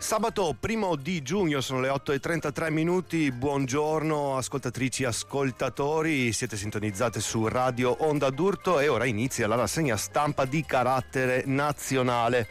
Sabato 1 giugno, sono le 8:33. Buongiorno ascoltatrici, ascoltatori, siete sintonizzate su Radio Onda d'Urto e ora inizia la rassegna stampa di carattere nazionale.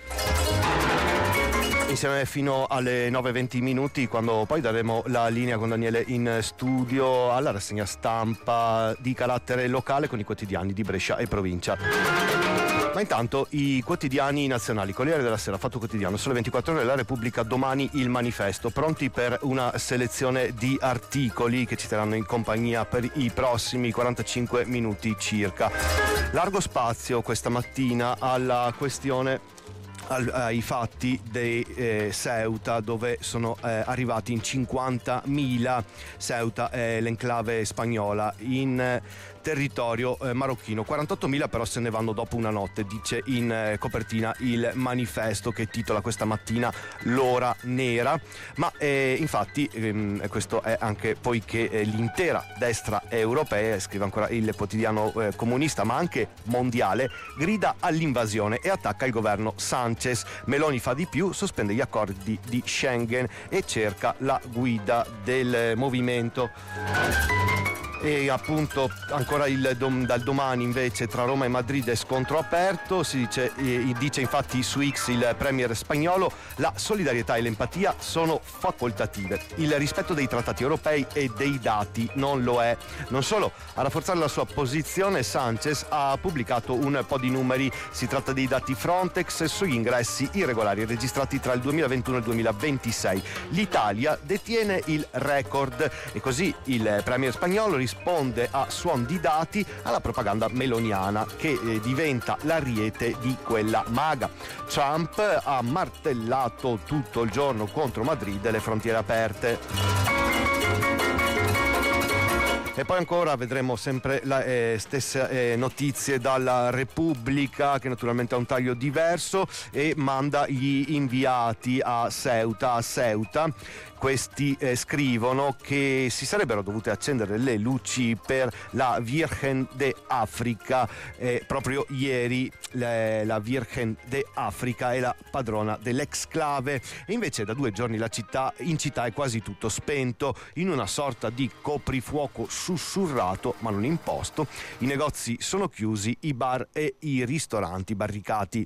Insieme fino alle 9:20, quando poi daremo la linea con Daniele in studio alla rassegna stampa di carattere locale con i quotidiani di Brescia e provincia. Ma intanto i quotidiani nazionali: Corriere della Sera, Fatto Quotidiano, Sole 24 Ore, La Repubblica, Domani il Manifesto, pronti per una selezione di articoli che ci terranno in compagnia per i prossimi 45 minuti circa. Largo spazio questa mattina alla questione, ai fatti di Ceuta, dove sono arrivati in 50.000. Ceuta è l'enclave spagnola in territorio marocchino. 48.000 però se ne vanno dopo una notte, dice in copertina il Manifesto, che titola questa mattina L'ora nera. Ma infatti questo è anche poiché l'intera destra europea, scrive ancora il quotidiano comunista ma anche mondiale, grida all'invasione e attacca il governo Sanchez. Meloni fa di più, sospende gli accordi di Schengen e cerca la guida del movimento. E appunto ancora dal Domani invece, tra Roma e Madrid è scontro aperto. Si dice infatti su X il premier spagnolo: la solidarietà e l'empatia sono facoltative, il rispetto dei trattati europei e dei dati non lo è. Non solo, a rafforzare la sua posizione Sanchez ha pubblicato un po' di numeri. Si tratta dei dati Frontex sugli ingressi irregolari registrati tra il 2021 e il 2026. L'Italia detiene il record e così il premier spagnolo risponde a suon di dati alla propaganda meloniana, che diventa l'ariete di quella maga. Trump ha martellato tutto il giorno contro Madrid e le frontiere aperte. E poi ancora vedremo sempre le stesse notizie dalla Repubblica, che naturalmente ha un taglio diverso e manda gli inviati a Ceuta. Questi scrivono che si sarebbero dovute accendere le luci per la Virgen de África. Proprio ieri la Virgen de África è la padrona dell'exclave e invece da 2 giorni in città è quasi tutto spento, in una sorta di coprifuoco sussurrato ma non imposto. I negozi sono chiusi, i bar e i ristoranti barricati.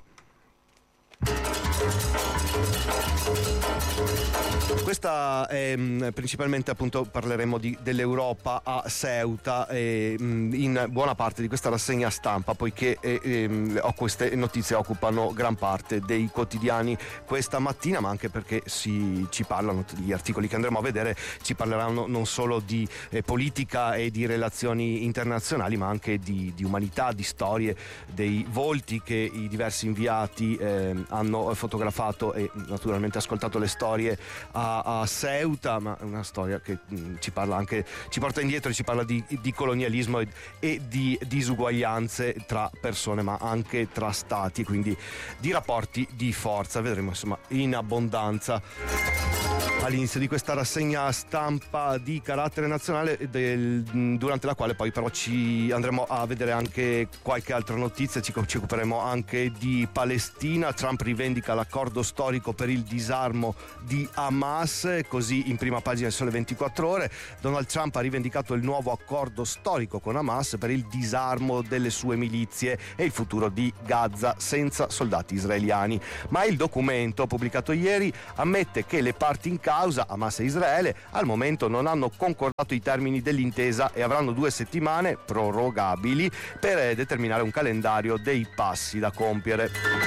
Questa è principalmente, appunto, parleremo dell'Europa a Ceuta in buona parte di questa rassegna stampa, poiché queste notizie occupano gran parte dei quotidiani questa mattina, ma anche perché ci parlano, gli articoli che andremo a vedere ci parleranno non solo di politica e di relazioni internazionali, ma anche di umanità, di storie, dei volti che i diversi inviati hanno fotografato e naturalmente ascoltato le storie a Ceuta, ma è una storia che ci porta indietro e ci parla di colonialismo e di disuguaglianze tra persone, ma anche tra stati, quindi di rapporti di forza. Vedremo insomma in abbondanza all'inizio di questa rassegna stampa di carattere nazionale, durante la quale poi però ci andremo a vedere anche qualche altra notizia. Ci occuperemo anche di Palestina. Trump rivendica l'accordo storico per il disarmo di Hamas, così in prima pagina del Sole 24 Ore. Donald Trump ha rivendicato il nuovo accordo storico con Hamas per il disarmo delle sue milizie e il futuro di Gaza senza soldati israeliani. Ma il documento pubblicato ieri ammette che le parti in causa, Hamas e Israele, al momento non hanno concordato i termini dell'intesa e avranno 2 settimane prorogabili per determinare un calendario dei passi da compiere.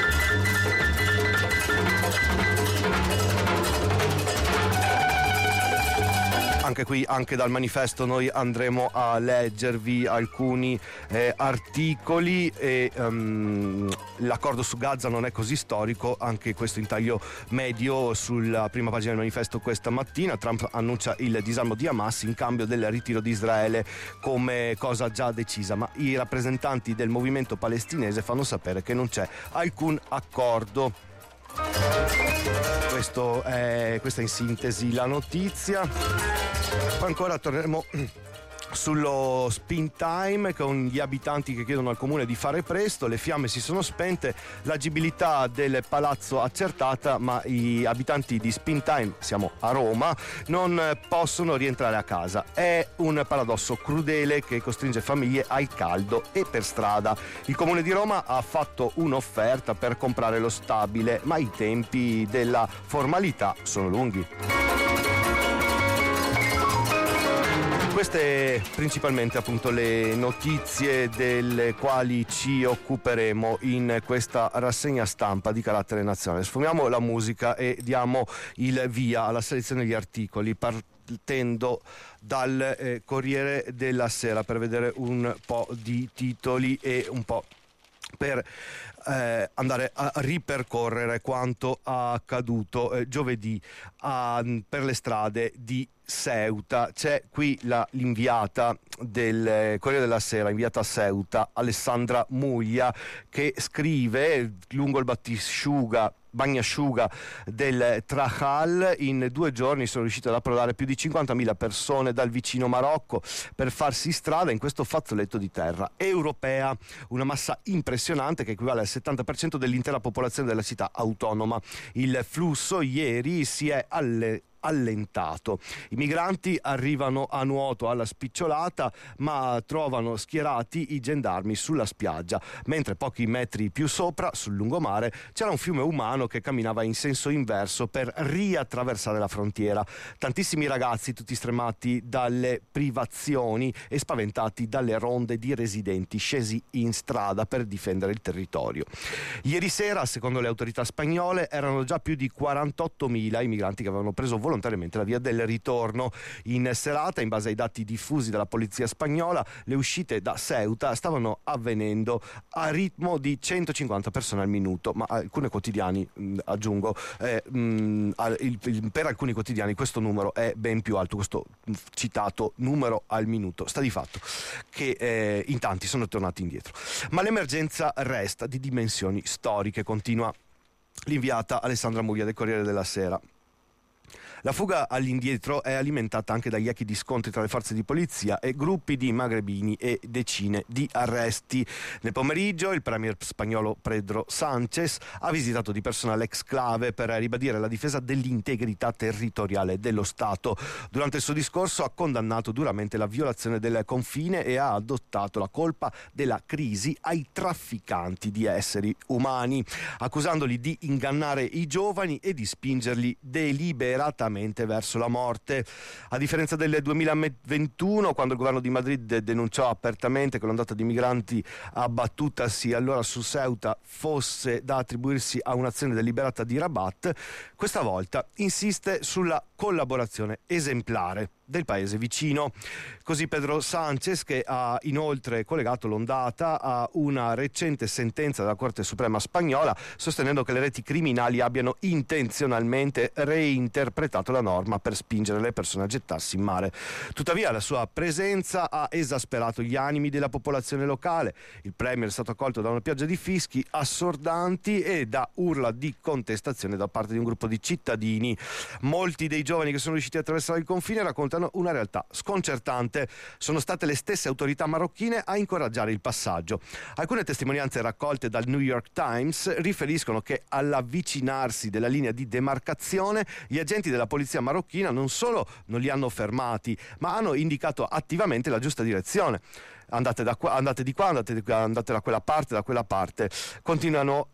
Anche qui, anche dal Manifesto, noi andremo a leggervi alcuni articoli e l'accordo su Gaza non è così storico, anche questo in taglio medio sulla prima pagina del Manifesto questa mattina. Trump annuncia il disarmo di Hamas in cambio del ritiro di Israele come cosa già decisa, ma i rappresentanti del movimento palestinese fanno sapere che non c'è alcun accordo. Questa è in sintesi la notizia. Poi ancora torneremo sullo spin time, con gli abitanti che chiedono al comune di fare presto. Le fiamme si sono spente, l'agibilità del palazzo accertata, ma gli abitanti di spin time, siamo a Roma, non possono rientrare a casa. È un paradosso crudele che costringe famiglie al caldo e per strada. Il comune di Roma ha fatto un'offerta per comprare lo stabile, ma i tempi della formalità sono lunghi. Queste principalmente appunto le notizie delle quali ci occuperemo in questa rassegna stampa di carattere nazionale. Sfumiamo la musica e diamo il via alla selezione degli articoli, partendo dal Corriere della Sera per vedere un po' di titoli e un po' per andare a ripercorrere quanto accaduto giovedì per le strade di Ceuta. C'è qui l'inviata del Corriere della Sera, inviata a Ceuta, Alessandra Muglia, che scrive lungo il bagnasciuga del Trajal. In 2 giorni sono riuscite ad approdare più di 50.000 persone dal vicino Marocco per farsi strada in questo fazzoletto di terra europea, una massa impressionante che equivale al 70% dell'intera popolazione della città autonoma. Il flusso ieri si è allentato. I migranti arrivano a nuoto alla spicciolata, ma trovano schierati i gendarmi sulla spiaggia, mentre pochi metri più sopra, sul lungomare, c'era un fiume umano che camminava in senso inverso per riattraversare la frontiera. Tantissimi ragazzi, tutti stremati dalle privazioni e spaventati dalle ronde di residenti scesi in strada per difendere il territorio. Ieri sera, secondo le autorità spagnole, erano già più di 48.000 i migranti che avevano preso volontariamente la via del ritorno. In serata, in base ai dati diffusi dalla polizia spagnola, le uscite da Ceuta stavano avvenendo a ritmo di 150 persone al minuto, ma alcuni quotidiani, aggiungo, per alcuni quotidiani questo numero è ben più alto, questo citato numero al minuto. Sta di fatto che in tanti sono tornati indietro. Ma l'emergenza resta di dimensioni storiche, continua l'inviata Alessandra Muglia del Corriere della Sera. La fuga all'indietro è alimentata anche dagli echi di scontri tra le forze di polizia e gruppi di magrebini e decine di arresti. Nel pomeriggio il premier spagnolo Pedro Sánchez ha visitato di persona l'exclave per ribadire la difesa dell'integrità territoriale dello Stato. Durante il suo discorso ha condannato duramente la violazione del confine e ha adottato la colpa della crisi ai trafficanti di esseri umani, accusandoli di ingannare i giovani e di spingerli deliberatamente verso la morte. A differenza del 2021, quando il governo di Madrid denunciò apertamente che l'ondata di migranti abbattutasi allora su Ceuta fosse da attribuirsi a un'azione deliberata di Rabat, questa volta insiste sulla collaborazione esemplare del paese vicino. Così Pedro Sánchez, che ha inoltre collegato l'ondata a una recente sentenza della Corte Suprema spagnola, sostenendo che le reti criminali abbiano intenzionalmente reinterpretato la norma per spingere le persone a gettarsi in mare. Tuttavia la sua presenza ha esasperato gli animi della popolazione locale. Il premier è stato accolto da una pioggia di fischi assordanti e da urla di contestazione da parte di un gruppo di cittadini. Molti dei giovani che sono riusciti a attraversare il confine raccontano una realtà sconcertante. Sono state le stesse autorità marocchine a incoraggiare il passaggio. Alcune testimonianze raccolte dal New York Times riferiscono che all'avvicinarsi della linea di demarcazione gli agenti della polizia marocchina non solo non li hanno fermati, ma hanno indicato attivamente la giusta direzione. Andate da qua, andate di qua, andate da quella parte. Continuavano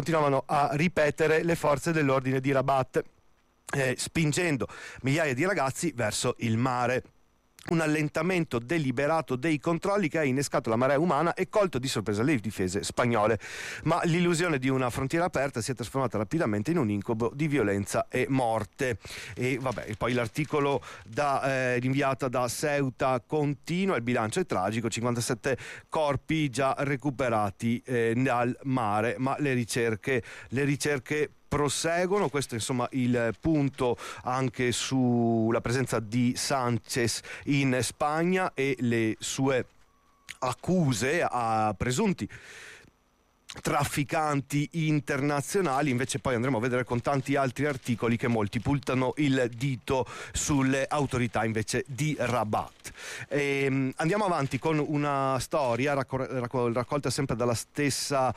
a ripetere le forze dell'ordine di Rabat, spingendo migliaia di ragazzi verso il mare. Un allentamento deliberato dei controlli che ha innescato la marea umana e colto di sorpresa le difese spagnole, ma l'illusione di una frontiera aperta si è trasformata rapidamente in un incubo di violenza e morte. E poi l'articolo rinviata da Ceuta continua, il bilancio è tragico, 57 corpi già recuperati dal mare, ma le ricerche proseguono. Questo insomma il punto anche sulla presenza di Sánchez in Spagna e le sue accuse a presunti trafficanti internazionali. Invece poi andremo a vedere con tanti altri articoli che molti puntano il dito sulle autorità invece di Rabat. Andiamo avanti con una storia raccolta sempre dalla stessa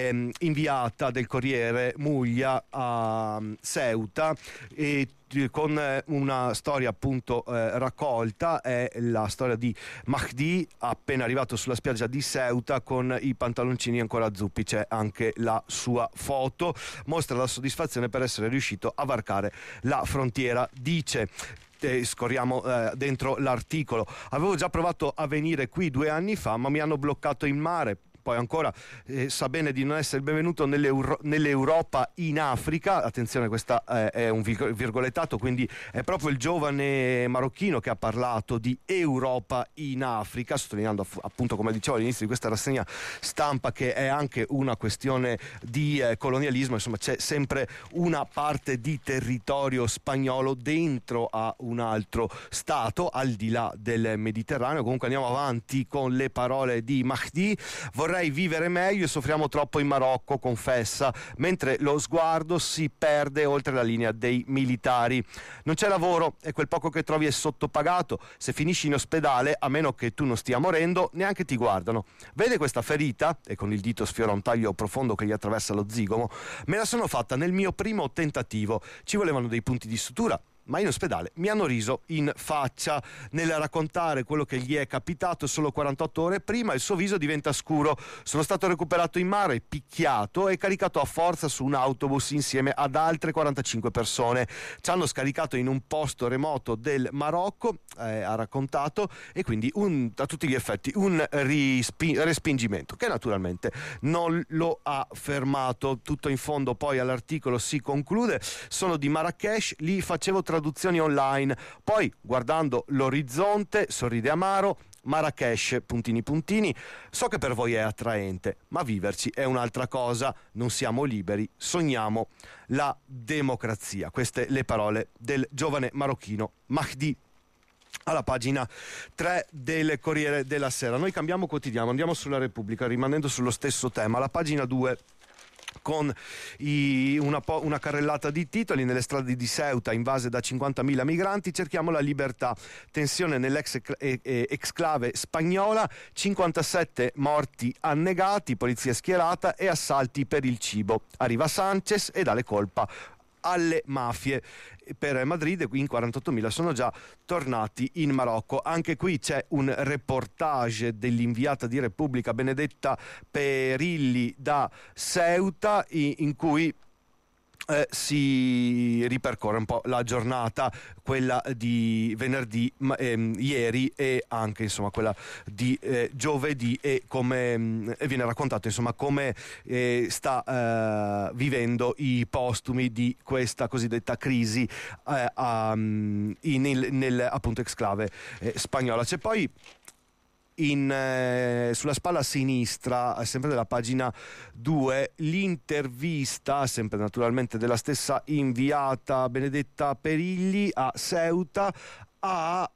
inviata del Corriere Muglia a Ceuta, e con una storia appunto raccolta. È la storia di Mahdi, appena arrivato sulla spiaggia di Ceuta con i pantaloncini ancora zuppi. C'è anche la sua foto, mostra la soddisfazione per essere riuscito a varcare la frontiera, dice. Scorriamo dentro l'articolo: avevo già provato a venire qui 2 anni fa, ma mi hanno bloccato in mare. Poi ancora sa bene di non essere benvenuto nell'Europa in Africa. Attenzione, questa è un virgolettato, quindi è proprio il giovane marocchino che ha parlato di Europa in Africa, sottolineando appunto, come dicevo all'inizio di questa rassegna stampa, che è anche una questione di colonialismo. Insomma, c'è sempre una parte di territorio spagnolo dentro a un altro stato al di là del Mediterraneo. Comunque andiamo avanti con le parole di Mahdi. Vorrei vivere meglio e soffriamo troppo in Marocco, confessa, mentre lo sguardo si perde oltre la linea dei militari. Non c'è lavoro e quel poco che trovi è sottopagato. Se finisci in ospedale, a meno che tu non stia morendo, neanche ti guardano. Vede questa ferita? E con il dito sfiora un taglio profondo che gli attraversa lo zigomo. Me la sono fatta nel mio primo tentativo. Ci volevano dei punti di sutura, ma in ospedale mi hanno riso in faccia. Nel raccontare quello che gli è capitato solo 48 ore prima, il suo viso diventa scuro. Sono stato recuperato in mare, picchiato e caricato a forza su un autobus insieme ad altre 45 persone. Ci hanno scaricato in un posto remoto del Marocco, ha raccontato, e quindi a tutti gli effetti un respingimento che naturalmente non lo ha fermato. Tutto in fondo poi all'articolo si conclude: sono di Marrakesh, lì facevo traduzioni online, poi guardando l'orizzonte sorride amaro. Marrakesh, puntini puntini, so che per voi è attraente, ma viverci è un'altra cosa. Non siamo liberi, sogniamo la democrazia. Queste le parole del giovane marocchino Mahdi alla pagina 3 del Corriere della Sera. Noi cambiamo quotidiano, andiamo sulla Repubblica, rimanendo sullo stesso tema. La pagina 2 con una carrellata di titoli: nelle strade di Ceuta invase da 50.000 migranti, cerchiamo la libertà, tensione nell'ex exclave spagnola, 57 morti annegati, polizia schierata e assalti per il cibo. Arriva Sanchez e dà le colpa alle mafie. Per Madrid in 48.000 sono già tornati in Marocco. Anche qui c'è un reportage dell'inviata di Repubblica Benedetta Perilli da Ceuta, in cui si ripercorre un po' la giornata, quella di venerdì, ieri, e anche insomma quella di giovedì, e come viene raccontato insomma come sta vivendo i postumi di questa cosiddetta crisi nel appunto exclave spagnola. C'è poi sulla spalla sinistra, sempre della pagina 2, l'intervista, sempre naturalmente della stessa inviata Benedetta Perilli a Ceuta, a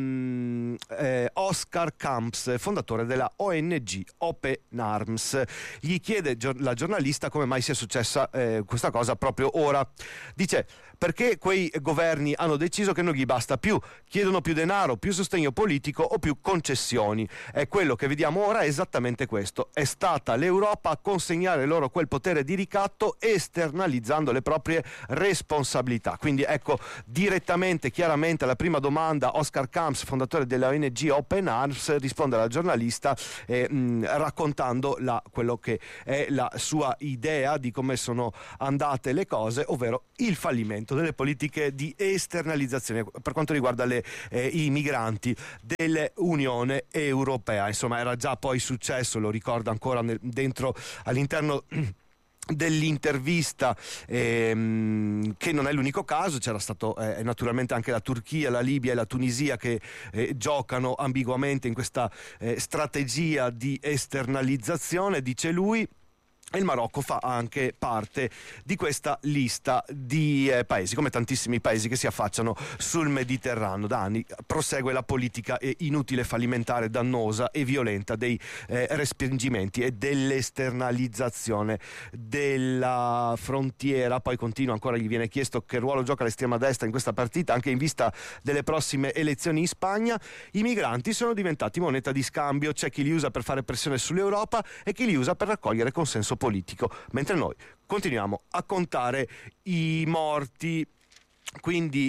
Oscar Camps, fondatore della ONG Open Arms. Gli chiede la giornalista come mai sia successa questa cosa proprio ora. Dice: perché quei governi hanno deciso che non gli basta più, chiedono più denaro, più sostegno politico o più concessioni. E quello che vediamo ora è esattamente questo: è stata l'Europa a consegnare loro quel potere di ricatto, esternalizzando le proprie responsabilità. Quindi ecco, direttamente, chiaramente alla prima domanda, Oscar Camps, fondatore della ONG Open Arms, risponde alla giornalista raccontando quello che è la sua idea di come sono andate le cose, ovvero il fallimento delle politiche di esternalizzazione per quanto riguarda i migranti dell'Unione Europea. Insomma, era già poi successo, lo ricorda ancora all'interno dell'intervista, che non è l'unico caso. C'era stato naturalmente anche la Turchia, la Libia e la Tunisia che giocano ambiguamente in questa strategia di esternalizzazione, dice lui. E il Marocco fa anche parte di questa lista di paesi, come tantissimi paesi che si affacciano sul Mediterraneo. Da anni prosegue la politica inutile, fallimentare, dannosa e violenta dei respingimenti e dell'esternalizzazione della frontiera. Poi continua ancora, gli viene chiesto che ruolo gioca l'estrema destra in questa partita, anche in vista delle prossime elezioni in Spagna. I migranti sono diventati moneta di scambio, c'è chi li usa per fare pressione sull'Europa e chi li usa per raccogliere consenso politico, mentre noi continuiamo a contare i morti. Quindi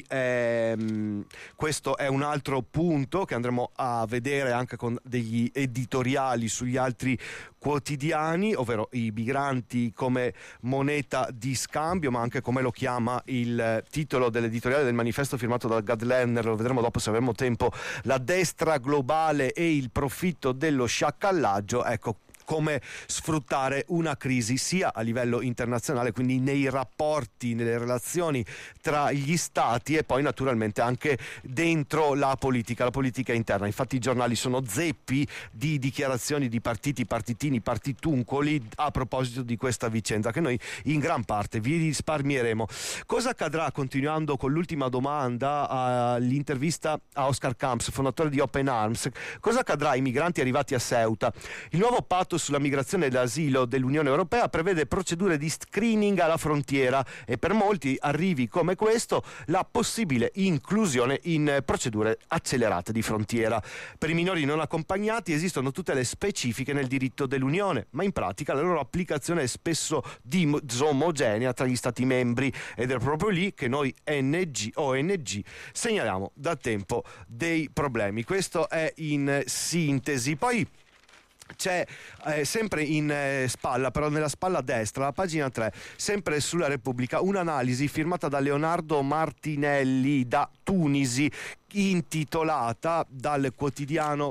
questo è un altro punto che andremo a vedere anche con degli editoriali sugli altri quotidiani, ovvero i migranti come moneta di scambio, ma anche come lo chiama il titolo dell'editoriale del manifesto firmato da Gad Lerner, lo vedremo dopo se avremo tempo, la destra globale e il profitto dello sciacallaggio. Ecco, come sfruttare una crisi sia a livello internazionale, quindi nei rapporti, nelle relazioni tra gli stati, e poi naturalmente anche dentro la politica interna. Infatti i giornali sono zeppi di dichiarazioni di partiti, partitini, partituncoli a proposito di questa vicenda, che noi in gran parte vi risparmieremo. Cosa accadrà, continuando con l'ultima domanda all'intervista a Oscar Camps, fondatore di Open Arms, cosa accadrà ai migranti arrivati a Ceuta? Il nuovo patto sulla migrazione e l'asilo dell'Unione Europea prevede procedure di screening alla frontiera e per molti arrivi come questo la possibile inclusione in procedure accelerate di frontiera. Per i minori non accompagnati esistono tutte le specifiche nel diritto dell'Unione, ma in pratica la loro applicazione è spesso disomogenea tra gli Stati membri, ed è proprio lì che noi ONG segnaliamo da tempo dei problemi. Questo è in sintesi. Poi c'è sempre in spalla, però nella spalla destra, la pagina 3, sempre sulla Repubblica, un'analisi firmata da Leonardo Martinelli da Tunisi, intitolata dal quotidiano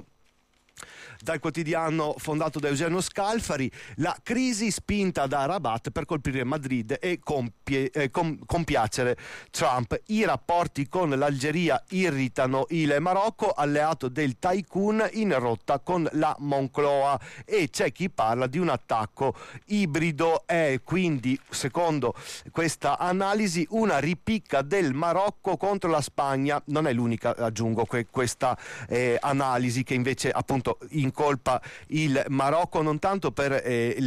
fondato da Eugenio Scalfari, la crisi spinta da Rabat per colpire Madrid e compiacere Trump. I rapporti con l'Algeria irritano il Marocco, alleato del tycoon in rotta con la Moncloa, e c'è chi parla di un attacco ibrido. È quindi, secondo questa analisi, una ripicca del Marocco contro la Spagna. Non è l'unica, aggiungo, questa analisi che invece appunto incolpa il Marocco non tanto per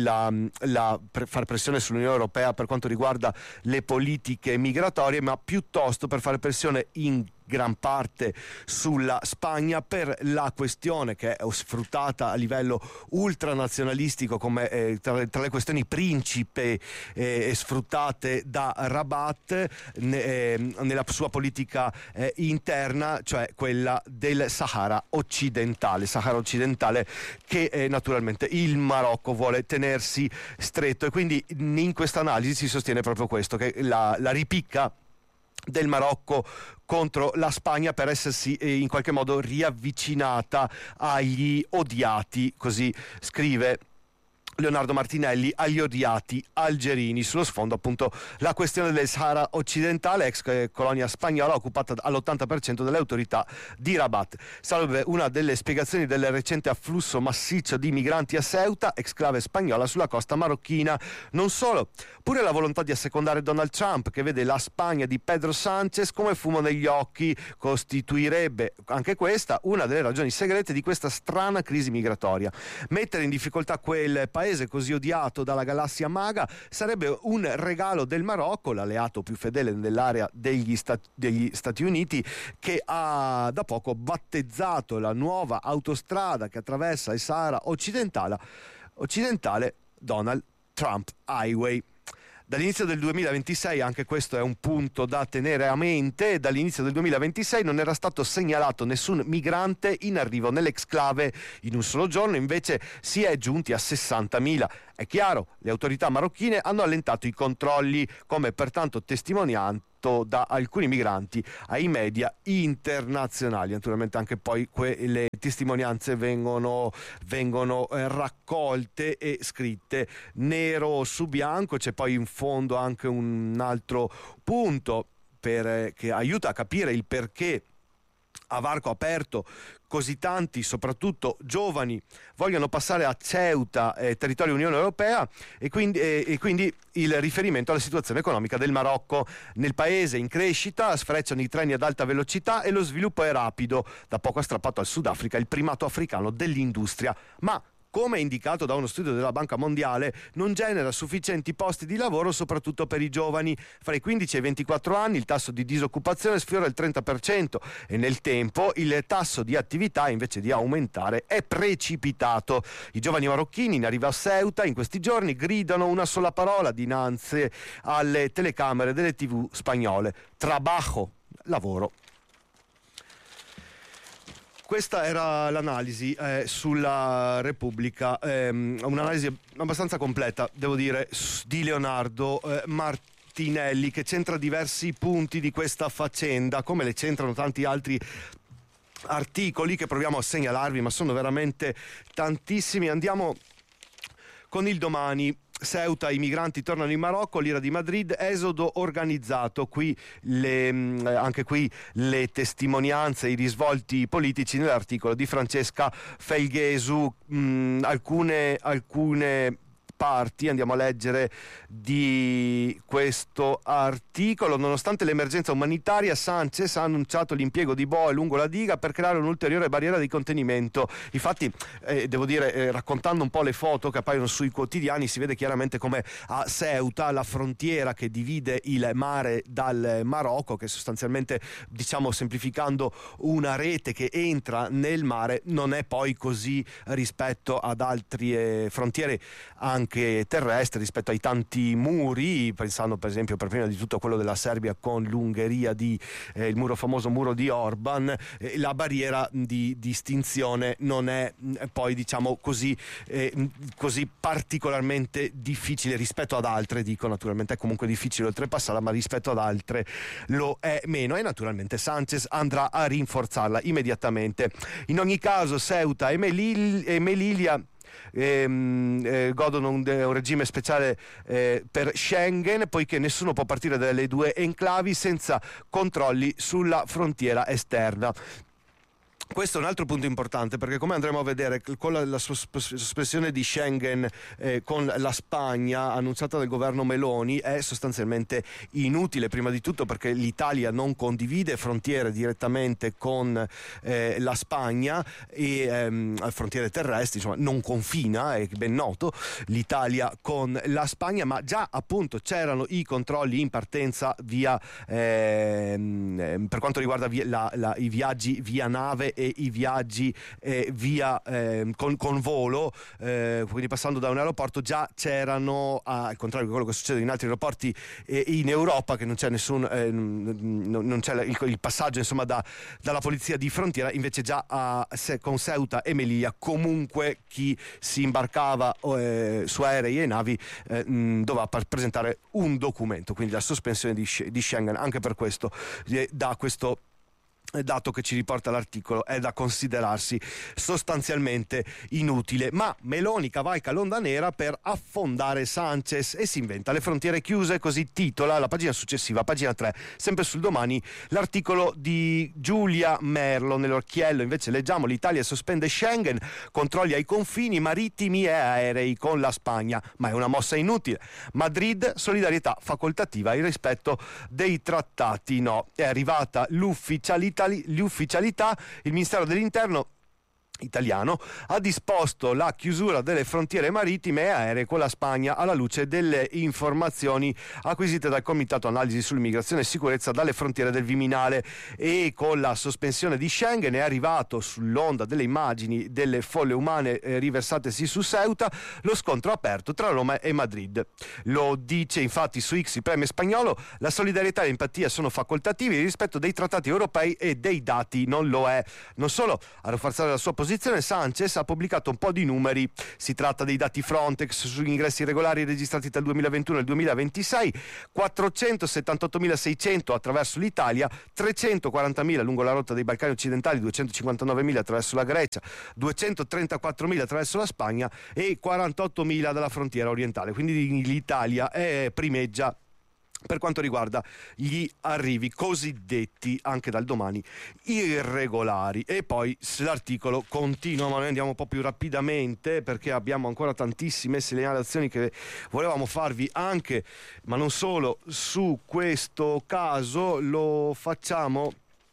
per fare pressione sull'Unione Europea per quanto riguarda le politiche migratorie, ma piuttosto per fare pressione in gran parte sulla Spagna per la questione che è sfruttata a livello ultranazionalistico come tra le questioni principe sfruttate da Rabat nella sua politica interna, cioè quella del Sahara occidentale che naturalmente il Marocco vuole tenersi stretto, e quindi in questa analisi si sostiene proprio questo, che la ripicca del Marocco contro la Spagna per essersi in qualche modo riavvicinata agli odiati, così scrive Leonardo Martinelli, agli odiati algerini. Sullo sfondo appunto la questione del Sahara occidentale, ex colonia spagnola occupata all'80% dalle autorità di Rabat. Salve una delle spiegazioni del recente afflusso massiccio di migranti a Ceuta, exclave spagnola sulla costa marocchina. Non solo, pure la volontà di assecondare Donald Trump, che vede la Spagna di Pedro Sánchez come fumo negli occhi, costituirebbe anche questa una delle ragioni segrete di questa strana crisi migratoria. Mettere in difficoltà quel paese così odiato dalla galassia maga sarebbe un regalo del Marocco, l'alleato più fedele nell'area degli Stati Uniti, che ha da poco battezzato la nuova autostrada che attraversa il Sahara occidentale Donald Trump Highway. Dall'inizio del 2026, anche questo è un punto da tenere a mente, dall'inizio del 2026 non era stato segnalato nessun migrante in arrivo nell'exclave. In un solo giorno invece si è giunti a 60.000. È chiaro, le autorità marocchine hanno allentato i controlli, come pertanto testimoniato da alcuni migranti ai media internazionali. Naturalmente anche poi le testimonianze vengono raccolte e scritte nero su bianco. C'è poi in fondo anche un altro punto che aiuta a capire il perché a varco aperto così tanti, soprattutto giovani, vogliono passare a Ceuta, territorio Unione Europea, e quindi il riferimento alla situazione economica del Marocco. Nel paese in crescita sfrecciano i treni ad alta velocità e lo sviluppo è rapido. Da poco ha strappato al Sudafrica il primato africano dell'industria, ma come indicato da uno studio della Banca Mondiale, non genera sufficienti posti di lavoro, soprattutto per i giovani. Fra i 15 e i 24 anni il tasso di disoccupazione sfiora il 30% e nel tempo il tasso di attività, invece di aumentare, è precipitato. I giovani marocchini in arrivo a Ceuta in questi giorni gridano una sola parola dinanzi alle telecamere delle TV spagnole: trabajo, lavoro. Questa era l'analisi sulla Repubblica, un'analisi abbastanza completa, devo dire, di Leonardo Martinelli, che centra diversi punti di questa faccenda, come le centrano tanti altri articoli che proviamo a segnalarvi, ma sono veramente tantissimi. Andiamo con il Domani. Ceuta, i migranti tornano in Marocco, l'ira di Madrid, esodo organizzato. Anche qui le testimonianze, i risvolti politici nell'articolo di Francesca Felghesu. Alcune parti, andiamo a leggere di questo articolo. Nonostante l'emergenza umanitaria, Sánchez ha annunciato l'impiego di boe lungo la diga per creare un'ulteriore barriera di contenimento. Infatti, devo dire, raccontando un po' le foto che appaiono sui quotidiani, si vede chiaramente come a Ceuta, la frontiera che divide il mare dal Marocco, che sostanzialmente, diciamo semplificando, una rete che entra nel mare, non è poi così rispetto ad altre frontiere anche terrestri, rispetto ai tanti muri, pensando per esempio per prima di tutto a quello della Serbia con l'Ungheria, il famoso muro di Orban. La barriera di distinzione non è poi, diciamo così particolarmente difficile rispetto ad altre. Dico, naturalmente è comunque difficile oltrepassarla, ma rispetto ad altre lo è meno, e naturalmente Sánchez andrà a rinforzarla immediatamente. In ogni caso Ceuta e Melilla godono un regime speciale per Schengen, poiché nessuno può partire dalle due enclavi senza controlli sulla frontiera esterna. Questo è un altro punto importante, perché come andremo a vedere, con la sospensione di Schengen con la Spagna annunciata dal governo Meloni, è sostanzialmente inutile, prima di tutto perché l'Italia non condivide frontiere direttamente con la Spagna e frontiere terrestri, insomma non confina, è ben noto l'Italia con la Spagna, ma già appunto c'erano i controlli in partenza via per quanto riguarda i viaggi via nave e i viaggi via con volo, quindi passando da un aeroporto. Già c'erano, al contrario di quello che succede in altri aeroporti in Europa, che non c'è non c'è il passaggio, insomma, dalla polizia di frontiera. Invece già con Ceuta e Melilla comunque chi si imbarcava su aerei e navi doveva presentare un documento, quindi la sospensione di Schengen anche per questo, da questo dato che ci riporta l'articolo, è da considerarsi sostanzialmente inutile. Ma Meloni cavalca l'onda nera per affondare Sánchez e si inventa le frontiere chiuse, così titola la pagina successiva, pagina 3, sempre sul Domani, l'articolo di Giulia Merlo. Nell'occhiello invece leggiamo: l'Italia sospende Schengen, controlli ai confini marittimi e aerei con la Spagna, ma è una mossa inutile. Madrid, solidarietà facoltativa, il rispetto dei trattati no. È arrivata l'ufficialità, il Ministero dell'Interno italiano ha disposto la chiusura delle frontiere marittime e aeree con la Spagna alla luce delle informazioni acquisite dal Comitato Analisi sull'Immigrazione e Sicurezza dalle frontiere del Viminale, e con la sospensione di Schengen è arrivato, sull'onda delle immagini delle folle umane riversatesi su Ceuta, lo scontro aperto tra Roma e Madrid. Lo dice infatti su X il premier spagnolo: la solidarietà e l'empatia sono facoltativi, il rispetto dei trattati europei e dei dati non lo è. Non solo, a rafforzare la sua posizione Sánchez ha pubblicato un po' di numeri. Si tratta dei dati Frontex sugli ingressi irregolari registrati tra il 2021 e il 2026: 478.600 attraverso l'Italia, 340.000 lungo la rotta dei Balcani occidentali, 259.000 attraverso la Grecia, 234.000 attraverso la Spagna e 48.000 dalla frontiera orientale. Quindi l'Italia primeggia per quanto riguarda gli arrivi cosiddetti anche dal domani irregolari. E poi l'articolo continua, ma noi andiamo un po' più rapidamente perché abbiamo ancora tantissime segnalazioni che volevamo farvi anche, ma non solo, su questo caso. Lo facciamo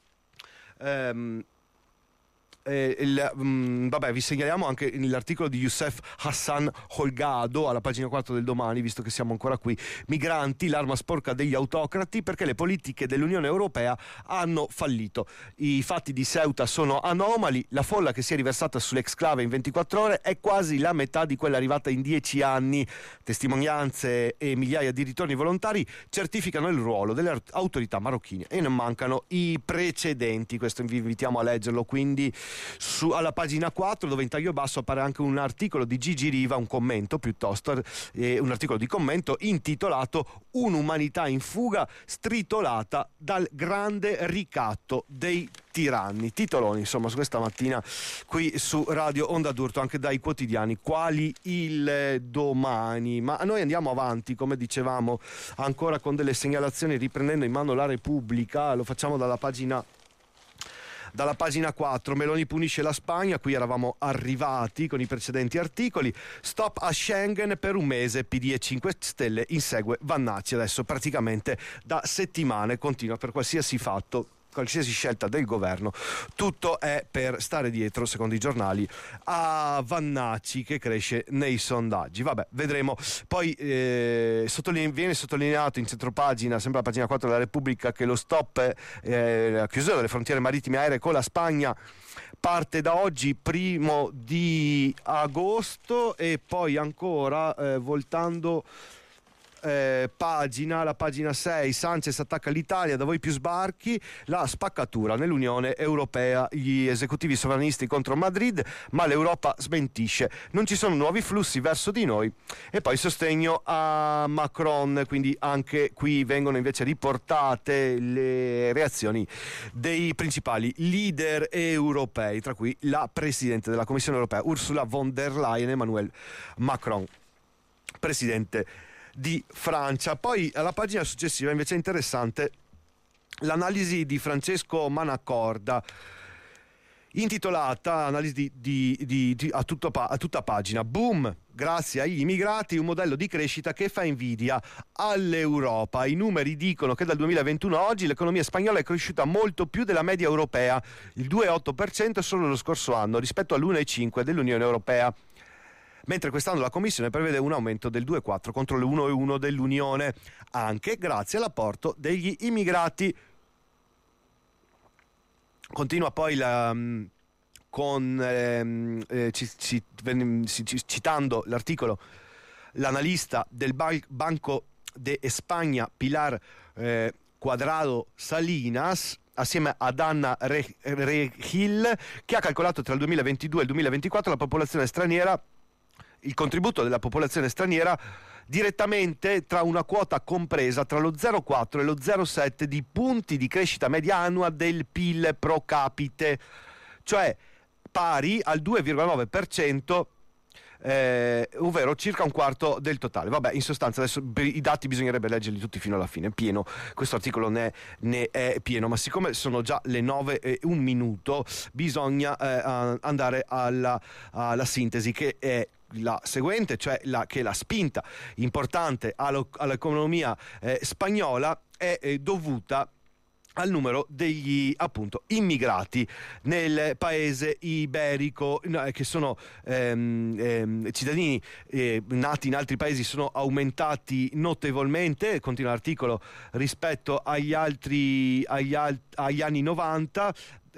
vi segnaliamo anche l'articolo di Youssef Hassan Holgado alla pagina 4 del Domani, visto che siamo ancora qui. Migranti, l'arma sporca degli autocrati, perché le politiche dell'Unione Europea hanno fallito. I fatti di Ceuta sono anomali, la folla che si è riversata sull'exclave in 24 ore è quasi la metà di quella arrivata in 10 anni. Testimonianze e migliaia di ritorni volontari certificano il ruolo delle autorità marocchine e non mancano i precedenti. Questo vi invitiamo a leggerlo, quindi alla pagina 4, dove in taglio basso appare anche un articolo di Gigi Riva, un commento piuttosto, un articolo di commento intitolato "Un'umanità in fuga stritolata dal grande ricatto dei tiranni". Titoloni, insomma, su questa mattina qui su Radio Onda d'Urto, anche dai quotidiani quali il Domani. Ma noi andiamo avanti, come dicevamo, ancora con delle segnalazioni, riprendendo in mano la Repubblica. Lo facciamo dalla pagina 4. Meloni punisce la Spagna, qui eravamo arrivati con i precedenti articoli. Stop a Schengen per un mese, PD e 5 Stelle insegue Vannacci. Adesso praticamente da settimane continua per qualsiasi fatto, qualsiasi scelta del governo, tutto è per stare dietro, secondo i giornali, a Vannacci, che cresce nei sondaggi. Vabbè, vedremo. Poi viene sottolineato in centropagina, sempre la pagina 4 della Repubblica, che lo stop, la chiusura delle frontiere marittime aeree con la Spagna parte da oggi, 1 di agosto. E poi ancora voltando la pagina 6, Sanchez attacca l'Italia, da voi più sbarchi, la spaccatura nell'Unione Europea, gli esecutivi sovranisti contro Madrid, ma l'Europa smentisce, non ci sono nuovi flussi verso di noi. E poi sostegno a Macron, quindi anche qui vengono invece riportate le reazioni dei principali leader europei, tra cui la Presidente della Commissione Europea Ursula von der Leyen, Emmanuel Macron, Presidente di Francia. Poi alla pagina successiva invece è interessante l'analisi di Francesco Manacorda, intitolata analisi a tutta pagina: boom grazie agli immigrati, un modello di crescita che fa invidia all'Europa. I numeri dicono che dal 2021 a oggi l'economia spagnola è cresciuta molto più della media europea, il 2,8% solo lo scorso anno rispetto all'1,5% dell'Unione Europea, mentre quest'anno la Commissione prevede un aumento del 2,4 contro l'1,1 dell'Unione, anche grazie all'apporto degli immigrati. Continua poi citando l'articolo l'analista del Banco de España Pilar Cuadrado Salinas, assieme ad Anna Regil, che ha calcolato tra il 2022 e il 2024 la popolazione straniera, il contributo della popolazione straniera direttamente tra una quota compresa tra lo 0,4 e lo 0,7 di punti di crescita media annua del PIL pro capite, cioè pari al 2,9%, ovvero circa un quarto del totale. Vabbè, in sostanza adesso i dati bisognerebbe leggerli tutti fino alla fine, pieno, questo articolo ne è pieno, ma siccome sono già le 9:01 bisogna andare alla sintesi, che è la seguente, cioè che la spinta importante all'economia spagnola è dovuta al numero degli appunto immigrati nel paese iberico, che sono cittadini nati in altri paesi, sono aumentati notevolmente, continua l'articolo, rispetto agli anni 90.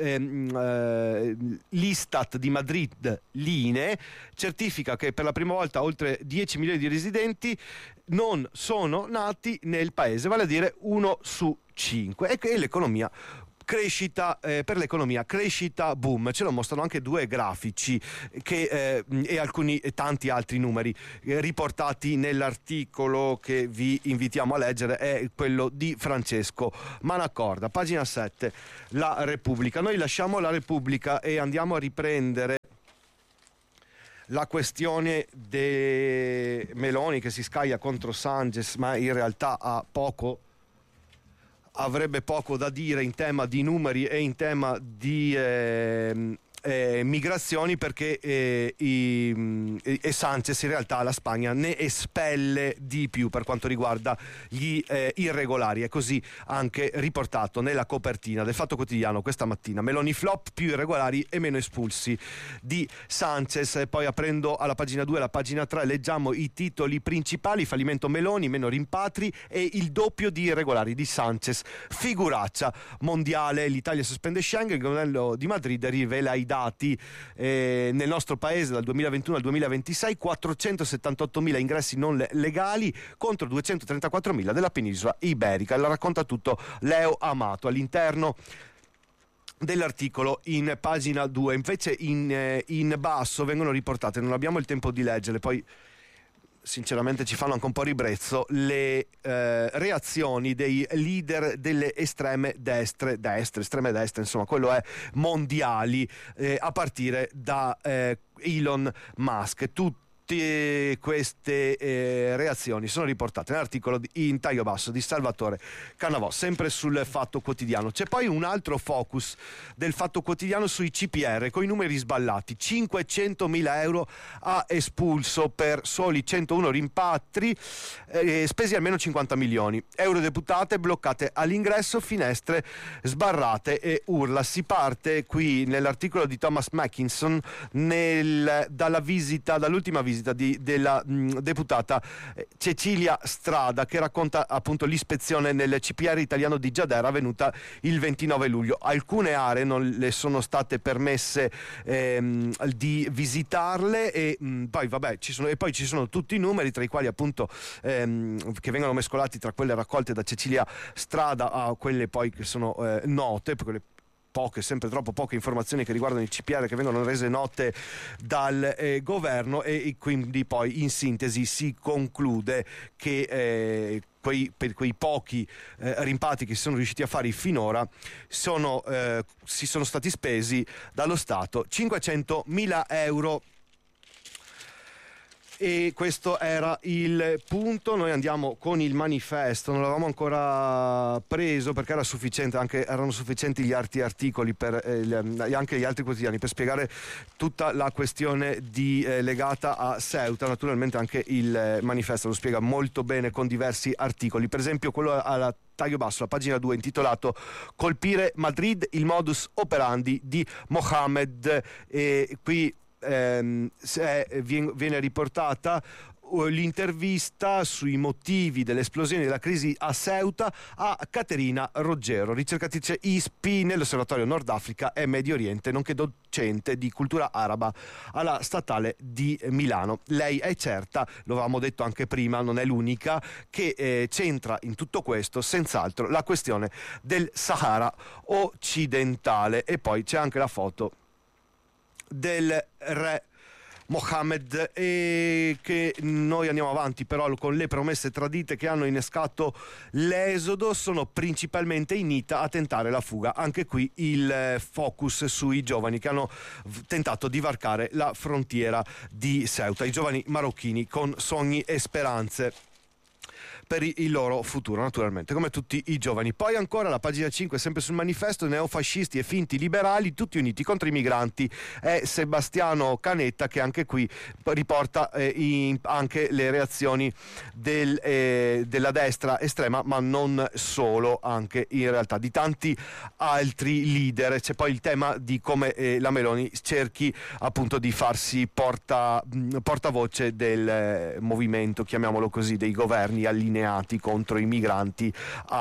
L'Istat di Madrid, l'INE, certifica che per la prima volta oltre 10 milioni di residenti non sono nati nel paese, vale a dire 1 su 5, e che l'economia crescita, per l'economia crescita boom. Ce lo mostrano anche due grafici e alcuni tanti altri numeri riportati nell'articolo che vi invitiamo a leggere, è quello di Francesco Manacorda, pagina 7, La Repubblica. Noi lasciamo La Repubblica e andiamo a riprendere la questione de Meloni che si scaglia contro Sanchez, ma in realtà avrebbe poco da dire in tema di numeri e in tema di migrazioni, perché Sanchez in realtà la Spagna ne espelle di più per quanto riguarda gli irregolari. È così anche riportato nella copertina del Fatto Quotidiano questa mattina: Meloni flop, più irregolari e meno espulsi di Sanchez. E poi, aprendo alla pagina 2 e alla pagina 3, leggiamo i titoli principali: fallimento Meloni, meno rimpatri e il doppio di irregolari di Sanchez, figuraccia mondiale. L'Italia sospende Schengen, il governo di Madrid rivela i dati nel nostro paese dal 2021 al 2026: 478.000 ingressi non legali contro 234.000 della penisola iberica. La racconta tutto Leo Amato all'interno dell'articolo in pagina 2. Invece in basso vengono riportate, non abbiamo il tempo di leggere, poi sinceramente ci fanno anche un po' ribrezzo, le reazioni dei leader delle estreme destre, insomma, quello è mondiali, a partire da Elon Musk. Tutte queste reazioni sono riportate nell'articolo in taglio basso di Salvatore Cannavò, sempre sul Fatto Quotidiano. C'è poi un altro focus del Fatto Quotidiano sui CPR, con i numeri sballati: 500.000 euro a espulso per soli 101 rimpatri, spesi almeno 50 milioni, eurodeputate bloccate all'ingresso, finestre sbarrate e urla. Si parte qui nell'articolo di Thomas Mackinson dall'ultima visita della deputata Cecilia Strada, che racconta appunto l'ispezione nel CPR italiano di Giadera avvenuta il 29 luglio. Alcune aree non le sono state permesse di visitarle e poi ci sono tutti i numeri, tra i quali appunto che vengono mescolati tra quelle raccolte da Cecilia Strada a quelle poi che sono note, quelle sempre troppo poche informazioni che riguardano il CPR che vengono rese note dal governo, e quindi poi in sintesi si conclude che per quei pochi rimpatri che si sono riusciti a fare finora si sono stati spesi dallo Stato 500.000 euro. E questo era il punto. Noi andiamo con il manifesto, non l'avevamo ancora preso perché erano sufficienti gli altri articoli anche gli altri quotidiani per spiegare tutta la questione legata a Ceuta. Naturalmente anche il manifesto lo spiega molto bene con diversi articoli, per esempio quello alla taglio basso, la pagina 2, intitolato "Colpire Madrid, il modus operandi di Mohammed", e qui viene riportata l'intervista sui motivi dell'esplosione della crisi a Ceuta a Caterina Roggero, ricercatrice ISPI nell'Osservatorio Nord Africa e Medio Oriente, nonché docente di cultura araba alla Statale di Milano. Lei è certa, lo avevamo detto anche prima, non è l'unica, che c'entra in tutto questo senz'altro la questione del Sahara occidentale. E poi c'è anche la foto del re Mohammed, e che noi andiamo avanti però con le promesse tradite che hanno innescato l'esodo. Sono principalmente i Mita a tentare la fuga, anche qui il focus sui giovani che hanno tentato di varcare la frontiera di Ceuta, i giovani marocchini con sogni e speranze per il loro futuro, naturalmente, come tutti i giovani. Poi ancora la pagina 5, sempre sul manifesto: neofascisti e finti liberali tutti uniti contro i migranti. È Sebastiano Canetta che anche qui riporta anche le reazioni della destra estrema, ma non solo, anche in realtà di tanti altri leader. C'è poi il tema di come la Meloni cerchi appunto di farsi portavoce del movimento, chiamiamolo così, dei governi allineati contro i migranti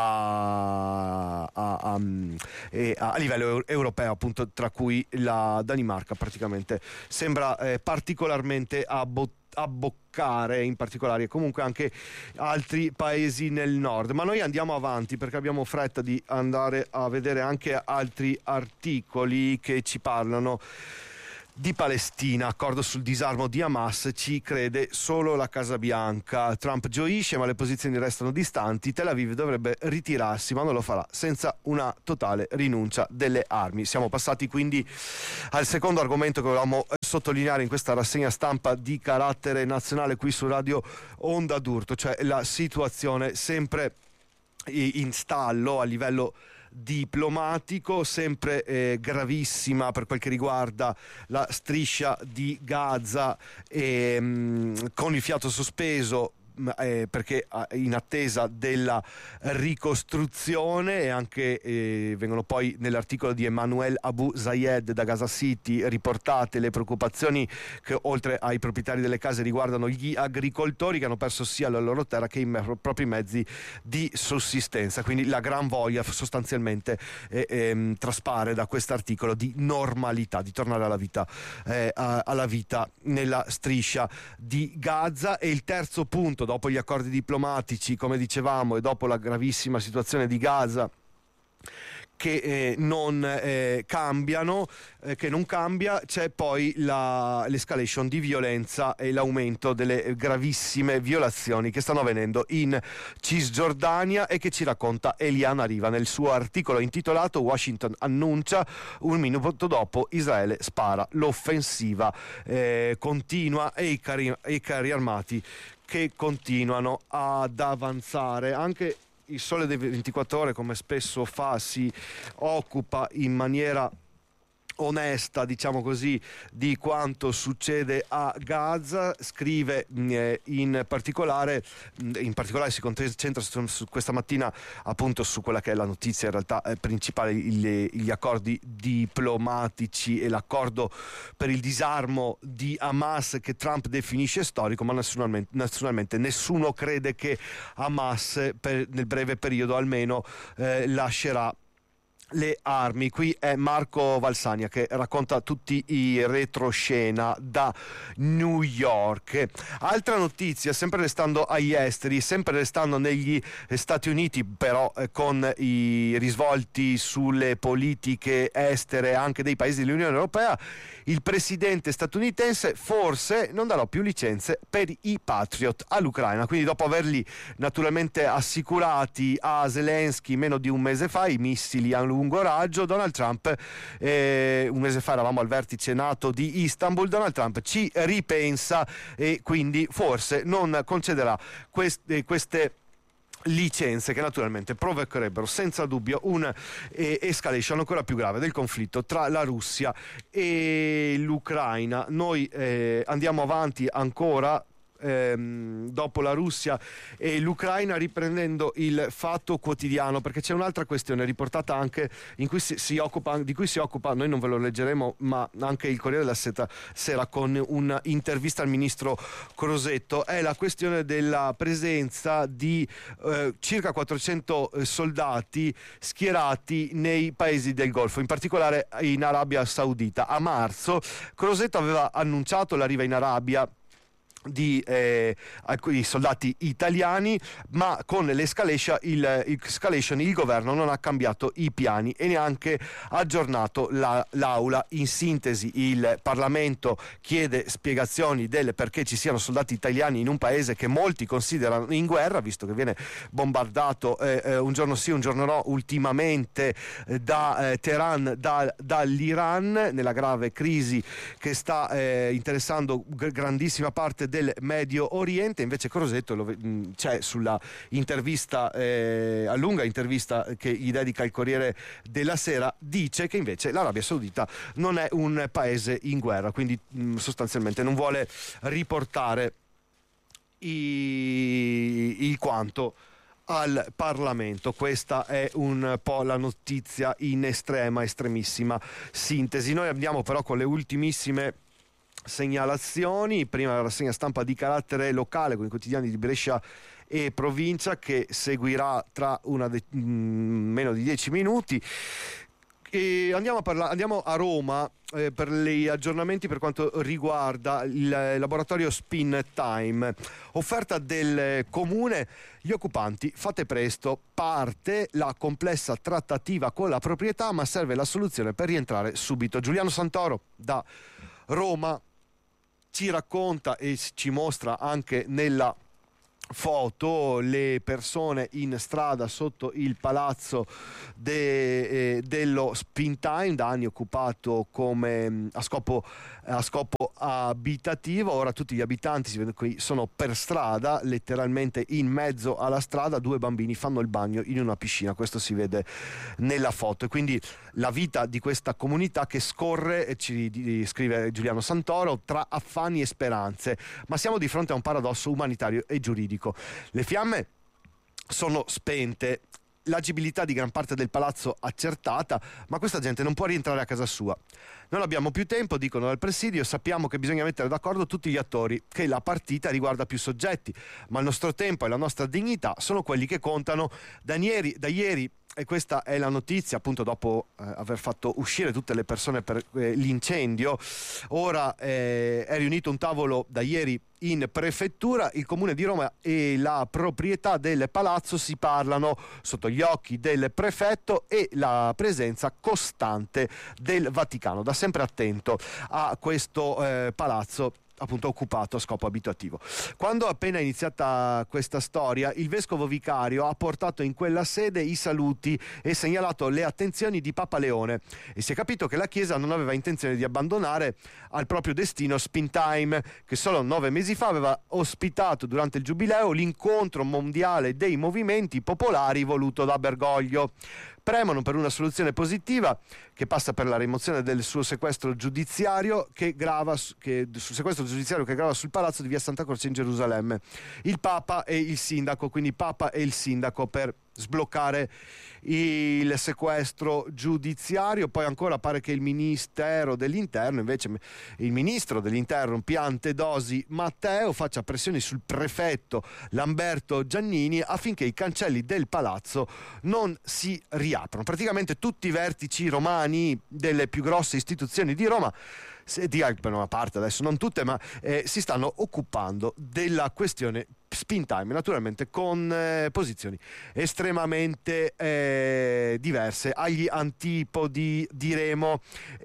a livello europeo, appunto, tra cui la Danimarca praticamente sembra particolarmente abboccare, in particolare, e comunque anche altri paesi nel nord. Ma noi andiamo avanti perché abbiamo fretta di andare a vedere anche altri articoli che ci parlano di Palestina, accordo sul disarmo di Hamas, ci crede solo la Casa Bianca. Trump gioisce ma le posizioni restano distanti, Tel Aviv dovrebbe ritirarsi ma non lo farà senza una totale rinuncia delle armi. Siamo passati quindi al secondo argomento che volevamo sottolineare in questa rassegna stampa di carattere nazionale qui su Radio Onda d'Urto, cioè la situazione sempre in stallo a livello diplomatico, sempre gravissima per quel che riguarda la striscia di Gaza, con il fiato sospeso perché in attesa della ricostruzione, e anche vengono poi nell'articolo di Emmanuel Abu Zayed da Gaza City riportate le preoccupazioni che oltre ai proprietari delle case riguardano gli agricoltori che hanno perso sia la loro terra che i propri mezzi di sussistenza. Quindi la gran voglia sostanzialmente traspare da quest'articolo di normalità, di tornare alla vita nella striscia di Gaza. E il terzo punto, dopo gli accordi diplomatici, come dicevamo, e dopo la gravissima situazione di Gaza che non cambia, c'è poi l'escalation di violenza e l'aumento delle gravissime violazioni che stanno avvenendo in Cisgiordania e che ci racconta Eliana Riva nel suo articolo intitolato "Washington annuncia, un minuto dopo Israele spara, l'offensiva continua e i carri armati che continuano ad avanzare". Anche il Sole delle 24 Ore, come spesso fa, si occupa in maniera onesta, diciamo così, di quanto succede a Gaza. Scrive in particolare si concentra su questa mattina appunto su quella che è la notizia in realtà principale, gli accordi diplomatici e l'accordo per il disarmo di Hamas che Trump definisce storico, ma naturalmente nessuno crede che Hamas nel breve periodo almeno lascerà le armi. Qui è Marco Valsania che racconta tutti i retroscena da New York. Altra notizia, sempre restando agli esteri, sempre restando negli Stati Uniti, però con i risvolti sulle politiche estere anche dei paesi dell'Unione Europea, il presidente statunitense forse non darà più licenze per i Patriot all'Ucraina. Quindi dopo averli naturalmente assicurati a Zelensky meno di un mese fa, i missili a lungo raggio, Donald Trump, un mese fa eravamo al vertice NATO di Istanbul, Donald Trump ci ripensa e quindi forse non concederà queste licenze che naturalmente provocherebbero senza dubbio un escalation ancora più grave del conflitto tra la Russia e l'Ucraina. Noi andiamo avanti ancora dopo la Russia e l'Ucraina, riprendendo il Fatto Quotidiano, perché c'è un'altra questione riportata anche di cui si occupa, noi non ve lo leggeremo, ma anche il Corriere della Sera con un'intervista al ministro Crosetto, è la questione della presenza di circa 400 soldati schierati nei paesi del Golfo, in particolare in Arabia Saudita. A marzo Crosetto aveva annunciato l'arrivo in Arabia di alcuni soldati italiani, ma con l'escalation il governo non ha cambiato i piani e neanche aggiornato l'aula. In sintesi, il Parlamento chiede spiegazioni del perché ci siano soldati italiani in un paese che molti considerano in guerra, visto che viene bombardato un giorno sì un giorno no ultimamente da Teheran, dall'Iran, nella grave crisi che sta interessando grandissima parte del Medio Oriente. Invece Crosetto c'è sulla intervista, a lunga intervista che gli dedica il Corriere della Sera, dice che invece l'Arabia Saudita non è un paese in guerra, quindi sostanzialmente non vuole riportare il quanto al Parlamento. Questa è un po' la notizia in estremissima sintesi. Noi andiamo però con le ultimissime segnalazioni. Prima la rassegna stampa di carattere locale con i quotidiani di Brescia e provincia, che seguirà tra meno di 10 minuti. E andiamo a Roma per gli aggiornamenti per quanto riguarda il laboratorio Spin Time. Offerta del comune: gli occupanti, fate presto, parte la complessa trattativa con la proprietà, ma serve la soluzione per rientrare subito. Giuliano Santoro da Roma ci racconta e ci mostra anche nella foto le persone in strada sotto il palazzo dello Springtime, da anni occupato come a scopo abitativo. Ora tutti gli abitanti, si vede qui, sono per strada, letteralmente in mezzo alla strada. 2 bambini fanno il bagno in una piscina, questo si vede nella foto, e quindi la vita di questa comunità che scorre, ci scrive Giuliano Santoro, tra affanni e speranze, ma siamo di fronte a un paradosso umanitario e giuridico. Le fiamme sono spente, l'agibilità di gran parte del palazzo accertata, ma questa gente non può rientrare a casa sua. Non abbiamo più tempo, dicono dal presidio, sappiamo che bisogna mettere d'accordo tutti gli attori, che la partita riguarda più soggetti, ma il nostro tempo e la nostra dignità sono quelli che contano. Da ieri, e questa è la notizia, appunto dopo aver fatto uscire tutte le persone per l'incendio, ora è riunito un tavolo da ieri in prefettura. Il Comune di Roma e la proprietà del palazzo si parlano sotto gli occhi del prefetto e la presenza costante del Vaticano, da sempre attento a questo palazzo appunto occupato a scopo abitativo. Quando appena iniziata questa storia, il vescovo vicario ha portato in quella sede i saluti e segnalato le attenzioni di Papa Leone, e si è capito che la Chiesa non aveva intenzione di abbandonare al proprio destino Springtime, che solo 9 mesi fa aveva ospitato durante il Giubileo l'incontro mondiale dei movimenti popolari voluto da Bergoglio. Premono per una soluzione positiva che passa per la rimozione del suo sequestro giudiziario che grava sul palazzo di via Santa Croce in Gerusalemme. Il Papa e il Sindaco, quindi Papa e il Sindaco, per sbloccare il sequestro giudiziario. Poi ancora pare che il Ministro dell'Interno Piantedosi Matteo faccia pressioni sul prefetto Lamberto Giannini affinché i cancelli del palazzo non si riaprano. Praticamente tutti i vertici romani delle più grosse istituzioni di Roma, per una parte adesso, non tutte, ma si stanno occupando della questione Springtime, naturalmente con posizioni estremamente diverse, agli antipodi diremo,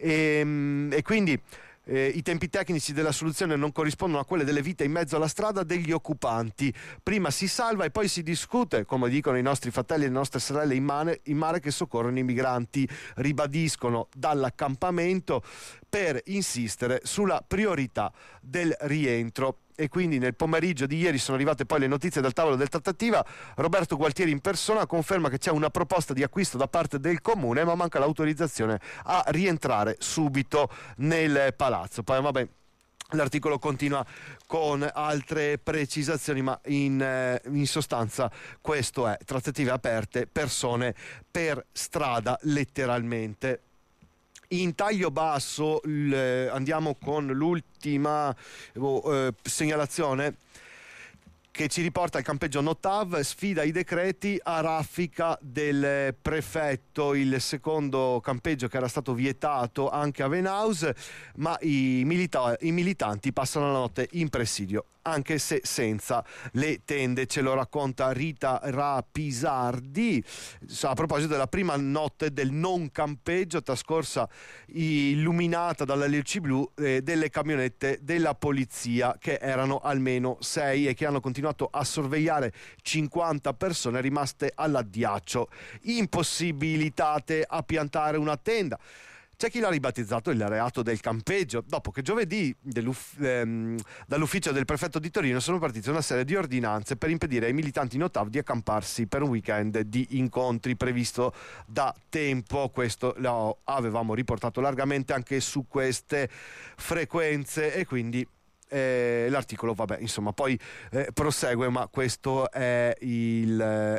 e quindi i tempi tecnici della soluzione non corrispondono a quelli delle vite in mezzo alla strada degli occupanti. Prima si salva e poi si discute, come dicono i nostri fratelli e le nostre sorelle in mare che soccorrono i migranti, ribadiscono dall'accampamento per insistere sulla priorità del rientro. E quindi nel pomeriggio di ieri sono arrivate poi le notizie dal tavolo del trattativa. Roberto Gualtieri in persona conferma che c'è una proposta di acquisto da parte del comune, ma manca l'autorizzazione a rientrare subito nel palazzo. Poi vabbè, l'articolo continua con altre precisazioni, ma in sostanza questo è: trattative aperte, persone per strada letteralmente. In taglio basso andiamo con l'ultima segnalazione che ci riporta al campeggio Notav, sfida i decreti a raffica del prefetto, il secondo campeggio che era stato vietato anche a Venaus, ma i militanti passano la notte in presidio, anche se senza le tende. Ce lo racconta Rita Rapisardi a proposito della prima notte del non campeggio trascorsa illuminata dalle luci blu delle camionette della polizia, che erano almeno 6 e che hanno continuato a sorvegliare 50 persone rimaste all'addiaccio, impossibilitate a piantare una tenda. C'è chi l'ha ribattezzato il reato del campeggio, dopo che giovedì dall'ufficio del prefetto di Torino sono partite una serie di ordinanze per impedire ai militanti Notav di accamparsi per un weekend di incontri previsto da tempo. Questo lo avevamo riportato largamente anche su queste frequenze, e quindi l'articolo poi prosegue, ma questo è il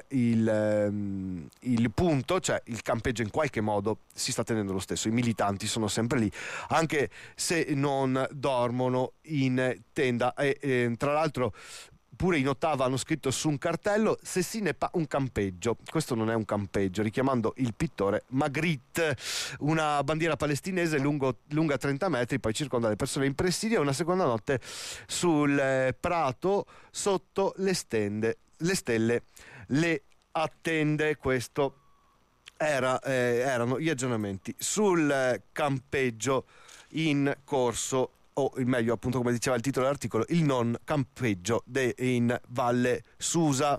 punto, cioè il campeggio in qualche modo si sta tenendo lo stesso, i militanti sono sempre lì anche se non dormono in tenda, e tra l'altro pure in Ottava hanno scritto su un cartello "se si ne pa un campeggio". Questo non è un campeggio, richiamando il pittore Magritte. Una bandiera palestinese lunga 30 metri poi circonda le persone in presidio, e una seconda notte sul prato sotto le stelle le attende. Questo erano gli aggiornamenti sul campeggio in corso, o meglio, appunto, come diceva il titolo dell'articolo, il non campeggio in Valle Susa,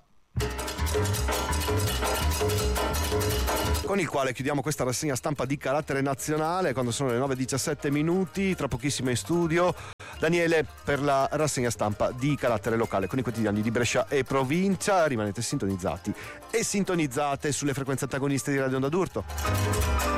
con il quale chiudiamo questa rassegna stampa di carattere nazionale quando sono le 9:17 minuti. Tra pochissimo in studio Daniele per la rassegna stampa di carattere locale con i quotidiani di Brescia e provincia. Rimanete sintonizzati e sintonizzate sulle frequenze antagoniste di Radio Onda d'Urto.